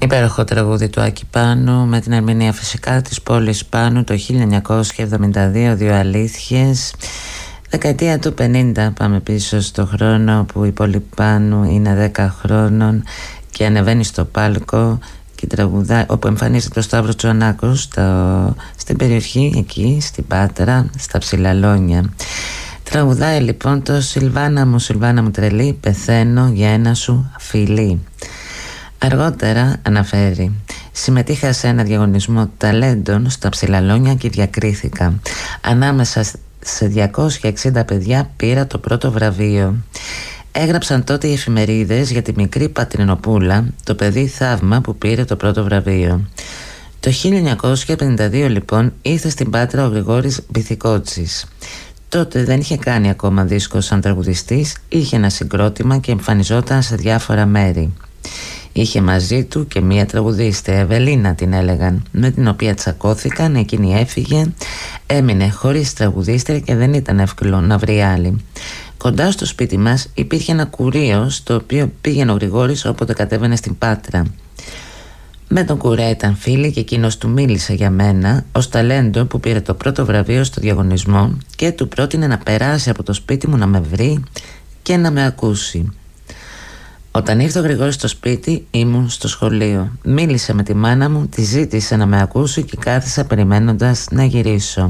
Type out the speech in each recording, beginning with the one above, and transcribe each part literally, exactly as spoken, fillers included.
Υπέροχο τραγούδι του Άκη Πάνου με την ερμηνεία φυσικά της Πόλης Πάνου το χίλια εννιακόσια εβδομήντα δύο, δύο αλήθειες. Δεκαετία του πενήντα, πάμε πίσω στο χρόνο που η Πόλη Πάνου είναι δέκα χρόνων και ανεβαίνει στο πάλκο και τραγουδάει, όπου εμφανίζεται ο Σταύρος Τζονάκος στο, στην περιοχή εκεί, στην Πάτρα, στα Ψηλαλόνια. Τραγουδάει λοιπόν το «Σιλβάνα μου, Σιλβάνα μου τρελή, πεθαίνω για ένα σου φιλί». Αργότερα αναφέρει: συμμετείχα σε ένα διαγωνισμό ταλέντων στα Ψηλαλόνια και διακρίθηκα. Ανάμεσα σε διακόσια εξήντα παιδιά πήρα το πρώτο βραβείο. Έγραψαν τότε οι εφημερίδες για τη μικρή Πατρινοπούλα, το παιδί θαύμα που πήρε το πρώτο βραβείο. Το χίλια εννιακόσια πενήντα δύο λοιπόν ήρθε στην Πάτρα ο Γρηγόρης Μπιθικότσης. Τότε δεν είχε κάνει ακόμα δίσκο σαν τραγουδιστής, είχε ένα συγκρότημα και εμφανιζόταν σε διάφορα μέρη. Είχε μαζί του και μία τραγουδίστρια, Ευελίνα την έλεγαν, με την οποία τσακώθηκαν, εκείνη έφυγε, έμεινε χωρίς τραγουδίστρια και δεν ήταν εύκολο να βρει άλλη. Κοντά στο σπίτι μας υπήρχε ένα κουρείο στο οποίο πήγαινε ο Γρηγόρης όποτε κατέβαινε στην Πάτρα. Με τον κουρέα ήταν φίλοι και εκείνος του μίλησε για μένα ως ταλέντο που πήρε το πρώτο βραβείο στο διαγωνισμό και του πρότεινε να περάσει από το σπίτι μου να με βρει και να με ακούσει. Όταν ήρθε ο Γρηγόρης στο σπίτι ήμουν στο σχολείο. Μίλησε με τη μάνα μου, τη ζήτησε να με ακούσει και κάθισα περιμένοντας να γυρίσω.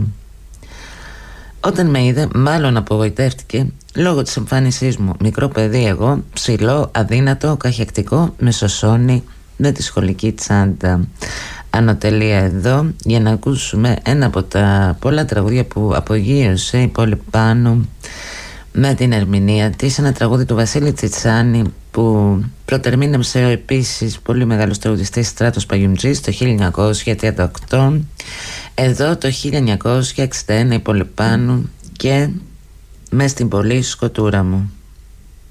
Όταν με είδε μάλλον απογοητεύτηκε λόγω της εμφάνισής μου. Μικρό παιδί εγώ, ψηλό, αδύνατο, καχεκτικό, με σωσόνι, με τη σχολική τσάντα. Ανωτελεία εδώ για να ακούσουμε ένα από τα πολλά τραγούδια που απογείωσε η Πόλη Πάνου με την ερμηνεία της, ένα τραγούδι του Βασίλη Τσιτσάνη που πρωτερμήνευσε ο επίσης πολύ μεγάλος τραγουδιστής Στράτος Παγιουμτζής το χίλια εννιακόσια τριάντα οκτώ. Εδώ το χίλια εννιακόσια εξήντα ένα η Πόλη Πάνου και «Μες στην πολύ σκοτούρα μου».